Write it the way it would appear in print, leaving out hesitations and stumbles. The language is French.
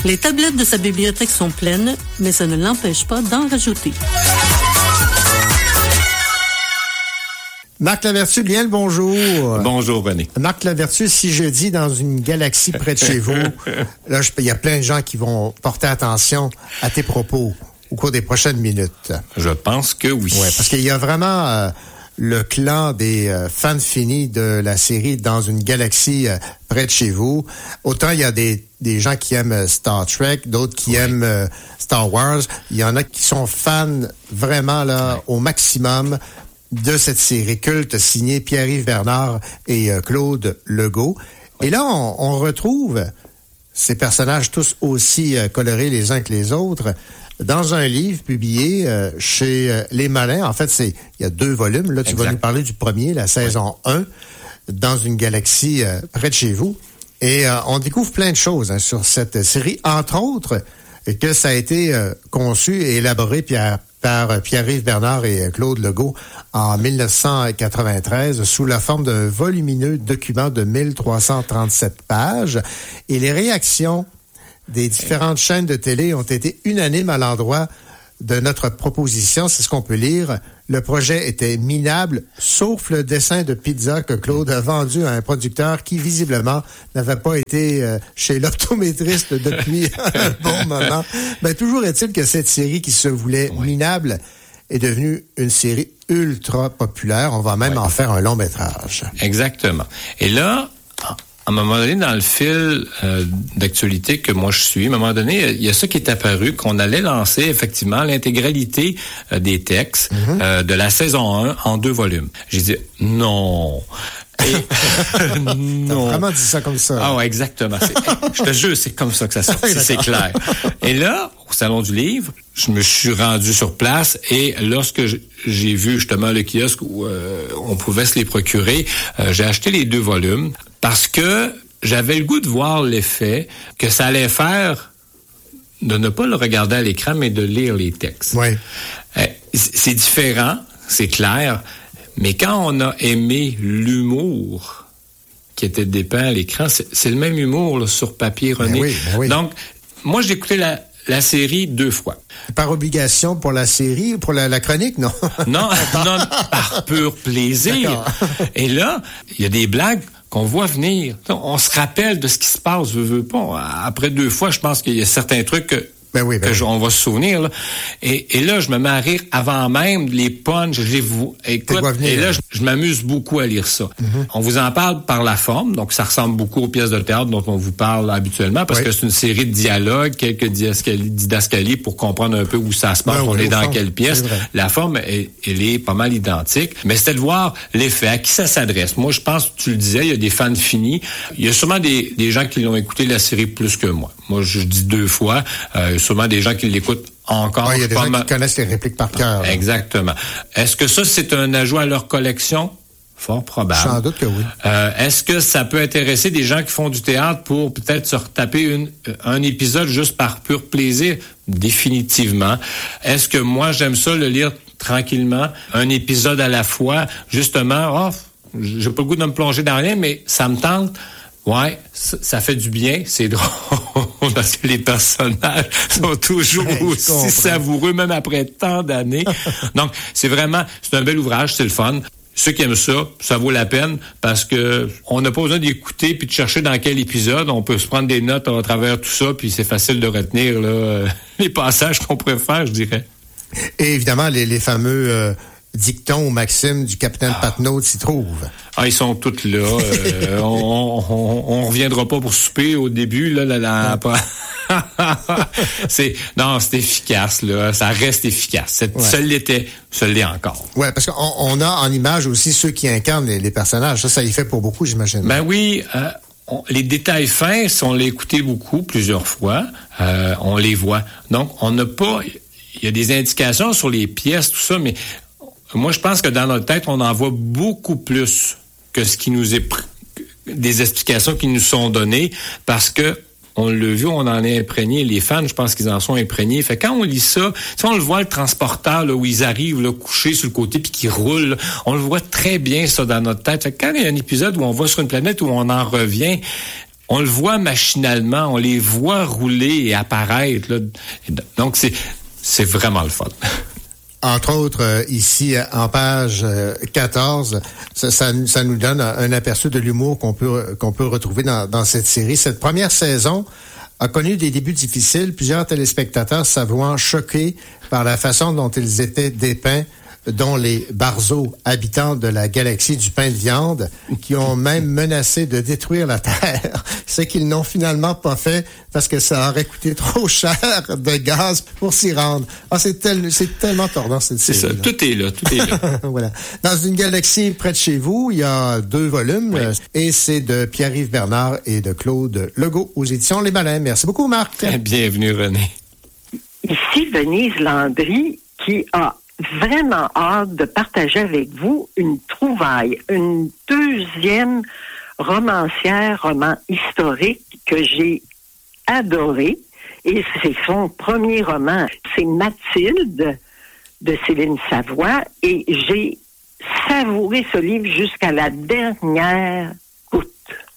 Les tablettes de sa bibliothèque sont pleines, mais ça ne l'empêche pas d'en rajouter. Marc Lavertu, bien le bonjour. Bonjour, René. Marc Lavertu, si je dis dans une galaxie près de chez vous, là, il y a plein de gens qui vont porter attention à tes propos au cours des prochaines minutes. Je pense que oui. Ouais, parce qu'il y a vraiment le clan des fans finis de la série dans une galaxie près de chez vous. Autant il y a des gens qui aiment Star Trek, d'autres qui aiment Star Wars. Il y en a qui sont fans vraiment là au maximum de cette série culte signée Pierre-Yves Bernard et Claude Legault. Et là, on retrouve ces personnages tous aussi colorés les uns que les autres dans un livre publié chez Les Malins. En fait, il y a 2 volumes. Là, tu vas nous parler du premier, la saison 1, dans une galaxie près de chez vous. Et on découvre plein de choses sur cette série, entre autres, que ça a été conçu et élaboré par Pierre-Yves Bernard et Claude Legault en 1993 sous la forme d'un volumineux document de 1337 pages. Et les réactions des différentes chaînes de télé ont été unanimes à l'endroit de notre proposition. C'est ce qu'on peut lire. Le projet était minable, sauf le dessin de pizza que Claude a vendu à un producteur qui, visiblement, n'avait pas été chez l'optométriste depuis un bon moment. Mais toujours est-il que cette série qui se voulait minable est devenue une série ultra populaire. On va même en faire un long métrage. Exactement. Et là, à un moment donné, dans le fil d'actualité que moi je suis, à un moment donné, il y a ça qui est apparu, qu'on allait lancer effectivement l'intégralité des textes de la saison 1 en 2 volumes. J'ai dit non. Non. T'as vraiment dit ça comme ça. Ah ouais, exactement. Je te jure, c'est comme ça que ça sort. C'est clair. Et là, au Salon du Livre, je me suis rendu sur place et lorsque j'ai vu justement le kiosque où on pouvait se les procurer, j'ai acheté les 2 volumes parce que j'avais le goût de voir l'effet que ça allait faire de ne pas le regarder à l'écran, mais de lire les textes. Oui. C'est différent, c'est clair. Mais quand on a aimé l'humour qui était dépeint à l'écran, c'est le même humour là, sur papier, René. Ben oui. Donc, moi, j'ai écouté la série 2 fois. Par obligation pour la série, pour la chronique, non? non, par pur plaisir. Et là, il y a des blagues qu'on voit venir. On se rappelle de ce qui se passe, veut pas. Après 2 fois, je pense qu'il y a certains trucs que on va se souvenir. Là. Et là, je me mets à rire avant même les punchs. Et là, je m'amuse beaucoup à lire ça. On vous en parle par la forme, donc ça ressemble beaucoup aux pièces de théâtre dont on vous parle habituellement, parce que c'est une série de dialogues, quelques didascalies pour comprendre un peu où ça se passe, on est dans quelle pièce. La forme, elle est pas mal identique, mais c'était de voir l'effet, à qui ça s'adresse. Moi, je pense, tu le disais, il y a des fans finis. Il y a sûrement des gens qui l'ont écouté la série plus que moi. Moi, je dis 2 fois. Sûrement des gens qui l'écoutent encore. Il y a des gens qui connaissent les répliques par cœur. Exactement. Est-ce que ça, c'est un ajout à leur collection? Fort probable. Sans doute que oui. Est-ce que ça peut intéresser des gens qui font du théâtre pour peut-être se retaper un épisode juste par pur plaisir? Définitivement. Est-ce que moi, j'aime ça, le lire tranquillement, un épisode à la fois, justement, j'ai pas le goût de me plonger dans rien, mais ça me tente. Ouais, ça fait du bien, c'est drôle, parce que les personnages sont toujours aussi savoureux, même après tant d'années. Donc, c'est un bel ouvrage, c'est le fun. Ceux qui aiment ça, ça vaut la peine, parce que on n'a pas besoin d'écouter puis de chercher dans quel épisode. On peut se prendre des notes à travers tout ça, puis c'est facile de retenir là, les passages qu'on préfère, je dirais. Et évidemment, les fameux dictons ou maximes du capitaine Patnaud s'y trouvent. Ils sont toutes là. On reviendra pas pour souper au début. Là. C'est efficace. Là. Ça reste efficace. Ça l'était, ça l'est encore. Ouais, parce qu'on a en image aussi ceux qui incarnent les personnages. Ça y fait pour beaucoup, j'imagine. Ben oui. Les détails fins, si on l'a écouté beaucoup, plusieurs fois, on les voit. Donc, on n'a pas... Il y a des indications sur les pièces, tout ça, mais moi, je pense que dans notre tête, on en voit beaucoup plus que ce qui nous est des explications qui nous sont données, parce que on l'a vu, on en est imprégné. Les fans, je pense qu'ils en sont imprégnés. Fait quand on lit ça, si on le voit, le transporteur, là, où ils arrivent, là, couchés sur le côté puis qu'ils roulent, là, on le voit très bien, ça, dans notre tête. Fait que quand il y a un épisode où on va sur une planète où on en revient, on le voit machinalement, on les voit rouler et apparaître. Là. Donc, c'est vraiment le fun. Entre autres, ici, en page 14, ça nous donne un aperçu de l'humour qu'on peut retrouver dans cette série. Cette première saison a connu des débuts difficiles, plusieurs téléspectateurs s'avouant choqués par la façon dont ils étaient dépeints, dont les Barzo, habitants de la galaxie du pain de viande, qui ont même menacé de détruire la Terre. C'est qu'ils n'ont finalement pas fait parce que ça aurait coûté trop cher de gaz pour s'y rendre. Ah, c'est tellement tordant, cette série. C'est ça, tout est là. Voilà. Dans une galaxie près de chez vous, il y a 2 volumes, et c'est de Pierre-Yves Bernard et de Claude Legault aux éditions Les Malins. Merci beaucoup, Marc. Bienvenue, René. Ici, Venise Landry, qui a vraiment hâte de partager avec vous une trouvaille, une deuxième roman historique que j'ai adoré. Et c'est son premier roman. C'est Mathilde de Céline Savoie. Et j'ai savouré ce livre jusqu'à la dernière